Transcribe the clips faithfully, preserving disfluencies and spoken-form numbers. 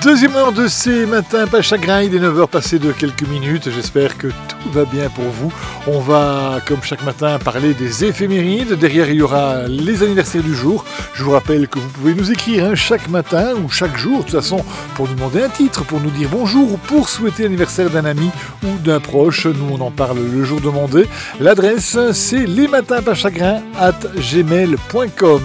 Deuxième heure de ces matins pas chagrin, il est neuf heures passées de quelques minutes, j'espère que tout va bien pour vous. On va, comme chaque matin, parler des éphémérides, derrière il y aura les anniversaires du jour. Je vous rappelle que vous pouvez nous écrire hein, chaque matin ou chaque jour, de toute façon, pour nous demander un titre, pour nous dire bonjour ou pour souhaiter l'anniversaire d'un ami ou d'un proche. Nous on en parle le jour demandé. L'adresse c'est lesmatinspaschagrin arobase gmail point com.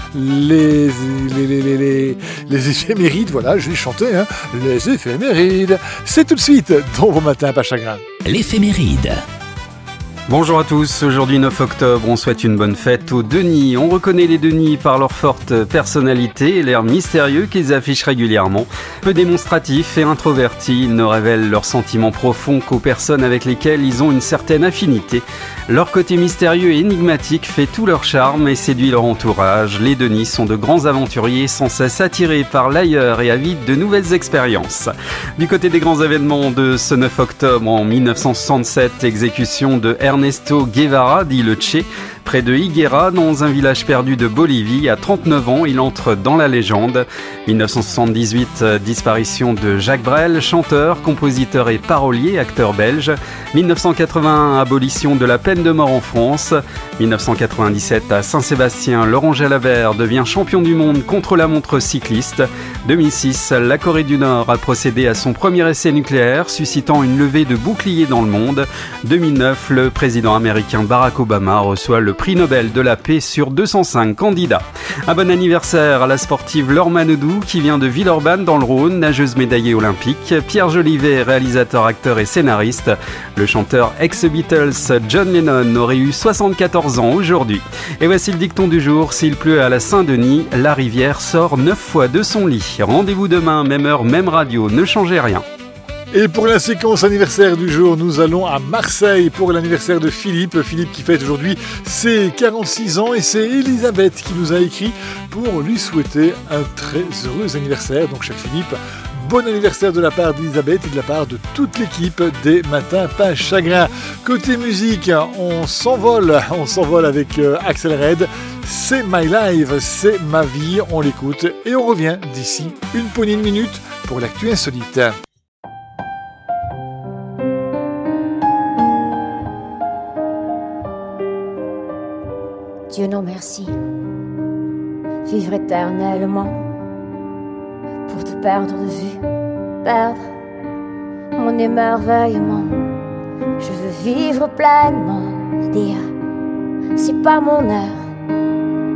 Les, les, les, les, les, les éphémérides, voilà, je vais chanter, hein, les éphémérides. C'est tout de suite dans vos matins pas chagrin. L'éphéméride. Bonjour à tous, aujourd'hui neuf octobre, on souhaite une bonne fête aux Denis. On reconnaît les Denis par leur forte personnalité et l'air mystérieux qu'ils affichent régulièrement. Peu démonstratifs et introvertis, ils ne révèlent leurs sentiments profonds qu'aux personnes avec lesquelles ils ont une certaine affinité. Leur côté mystérieux et énigmatique fait tout leur charme et séduit leur entourage. Les Denis sont de grands aventuriers sans cesse attirés par l'ailleurs et avides de nouvelles expériences. Du côté des grands événements de ce neuf octobre, en dix-neuf cent soixante-sept, exécution de Ernesto Guevara, dit le Che, près de Higuera, dans un village perdu de Bolivie. À trente-neuf ans, il entre dans la légende. dix-neuf cent soixante-dix-huit, disparition de Jacques Brel, chanteur, compositeur et parolier, acteur belge. dix-neuf cent quatre-vingt-un, abolition de la peine de mort en France. dix-neuf cent quatre-vingt-dix-sept, à Saint-Sébastien, Laurent Jalabert devient champion du monde contre la montre cycliste. deux mille six, la Corée du Nord a procédé à son premier essai nucléaire, suscitant une levée de boucliers dans le monde. deux mille neuf, le président américain Barack Obama reçoit le prix Nobel de la paix sur deux cent cinq candidats. Un bon anniversaire à la sportive Laure Manodou qui vient de Villeurbanne dans le Rhône, nageuse médaillée olympique. Pierre Jolivet, réalisateur, acteur et scénariste. Le chanteur ex-Beatles John Lennon aurait eu soixante-quatorze ans aujourd'hui. Et voici le dicton du jour: s'il pleut à la Saint-Denis, la rivière sort neuf fois de son lit. Rendez-vous demain, même heure, même radio, ne changez rien. Et pour la séquence anniversaire du jour, nous allons à Marseille pour l'anniversaire de Philippe. Philippe qui fête aujourd'hui ses quarante-six ans et c'est Elisabeth qui nous a écrit pour lui souhaiter un très heureux anniversaire. Donc cher Philippe, bon anniversaire de la part d'Elisabeth et de la part de toute l'équipe des Matins pas chagrin. Côté musique, on s'envole, on s'envole avec euh, Axel Red. C'est My Life, c'est ma vie, on l'écoute et on revient d'ici une poignée de minutes pour l'actu insolite. Dieu non merci, vivre éternellement, pour te perdre de vue, perdre mon émerveillement. Je veux vivre pleinement, dire c'est pas mon heure,